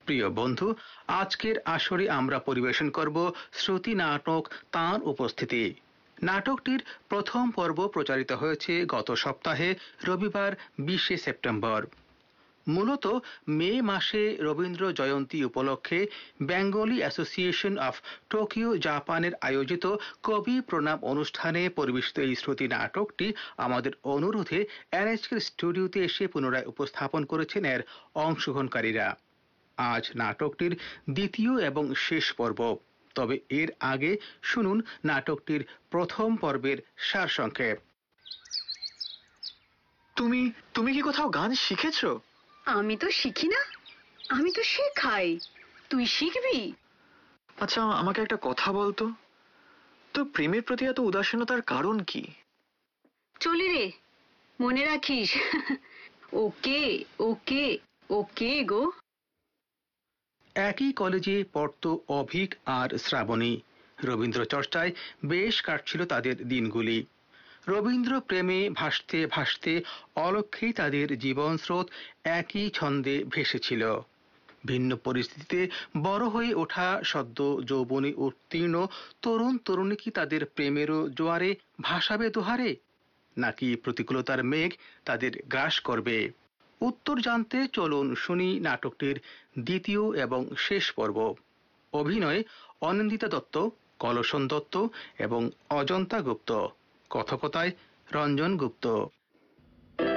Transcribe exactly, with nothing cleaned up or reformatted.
প্রিয় বন্ধু, আজকের আসরে আমরা পরিবেশন করব শ্রুতি নাটক তাঁর উপস্থিতি। নাটকটির প্রথম পর্ব প্রচারিত হয়েছে গত সপ্তাহে রবিবার বিশে সেপ্টেম্বর। মূলত মে মাসে রবীন্দ্র জয়ন্তী উপলক্ষে বেঙ্গলি অ্যাসোসিয়েশন অফ টোকিও জাপানের আয়োজিত কবি প্রণাম অনুষ্ঠানে পরিবেশিত এই শ্রুতি নাটকটি আমাদের অনুরোধে এনএচকে স্টুডিওতে এসে পুনরায় উপস্থাপন করেছেন এর অংশগ্রহণকারীরা। আজ নাটকটির দ্বিতীয় এবং শেষ পর্ব। তবে এর আগে শুনুন নাটকটির প্রথম পর্বের সারসংক্ষেপ। তুমি তুমি কি কোথাও গান শিখেছো? আমি তো শিখি না, আমি তো শেখাই। তুই শিখবি? আচ্ছা, আমাকে একটা কথা বলতো, তো প্রেমের প্রতি এত উদাসীনতার কারণ কি? চলি রে, মনে রাখিস। ওকে ওকে ওকে গো। একই কলেজে পড়তো অভিক আর শ্রাবণী। রবীন্দ্র চর্চায় বেশ কাটছিল তাদের দিনগুলি। রবীন্দ্র প্রেমে ভাসতে ভাসতে অলক্ষ্যেই তাদের জীবন স্রোত একই ছন্দে ভেসেছিল। ভিন্ন পরিস্থিতিতে বড় হয়ে ওঠা সদ্য যৌবনে উত্তীর্ণ তরুণ তরুণী কি তাদের প্রেমেরও জোয়ারে ভাসাবে দোহারে, নাকি প্রতিকূলতার মেঘ তাদের গ্রাস করবে? উত্তর জানতে চলুন শুনি নাটকটির দ্বিতীয় এবং শেষ পর্ব। অভিনয়ে অনিন্দিতা দত্ত, কলসন দত্ত এবং অজন্তা গুপ্ত। কথকতায় রঞ্জন গুপ্ত।